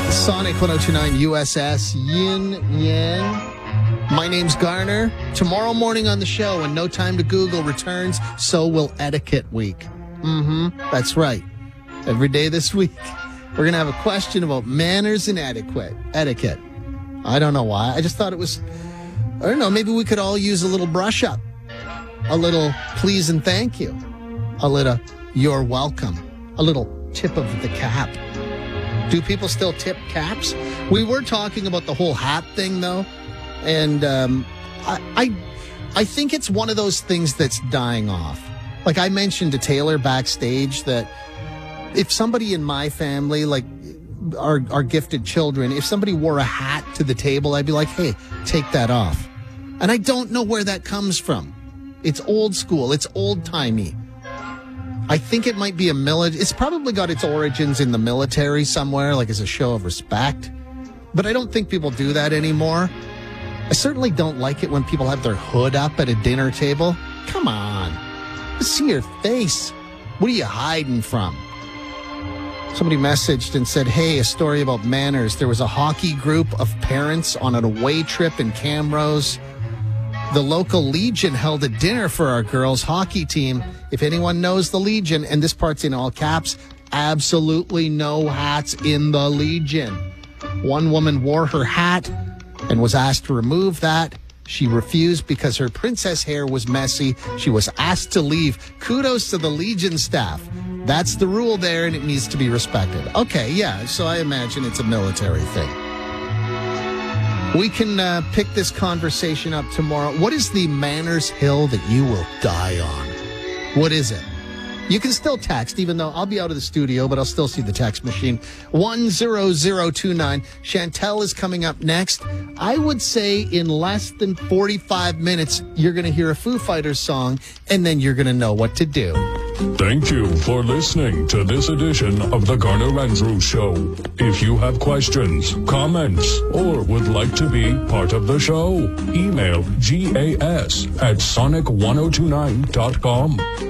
Sonic 102.9 USS Yin Yang. My name's Garner. Tomorrow morning on the show, when No Time to Google returns, so will Etiquette Week. That's right. Every day this week, we're going to have a question about manners and etiquette. I don't know why. I just thought it was, I don't know, maybe we could all use a little brush up. A little please and thank you. A little you're welcome. A little tip of the cap. Do people still tip caps? We were talking about the whole hat thing, though. And I think it's one of those things that's dying off. Like I mentioned to Taylor backstage that if somebody in my family, like our gifted children, if somebody wore a hat to the table, I'd be like, hey, take that off. And I don't know where that comes from. It's old school. It's old-timey. I think it might be it's probably got its origins in the military somewhere, like as a show of respect. But I don't think people do that anymore. I certainly don't like it when people have their hood up at a dinner table. Come on. Let's see your face. What are you hiding from? Somebody messaged and said, hey, a story about manners. There was a hockey group of parents on an away trip in Camrose. The local Legion held a dinner for our girls' hockey team. If anyone knows the Legion, and this part's in all caps, absolutely no hats in the Legion. One woman wore her hat and was asked to remove that. She refused because her princess hair was messy. She was asked to leave. Kudos to the Legion staff. That's the rule there, and it needs to be respected. Okay, yeah, so I imagine it's a military thing. We can pick this conversation up tomorrow. What is the manners hill that you will die on? What is it? You can still text, even though I'll be out of the studio, but I'll still see the text machine. 10029. Chantel is coming up next. I would say in less than 45 minutes, you're going to hear a Foo Fighters song, and then you're going to know what to do. Thank you for listening to this edition of the Garner Andrews Show. If you have questions, comments, or would like to be part of the show, email gas@sonic1029.com.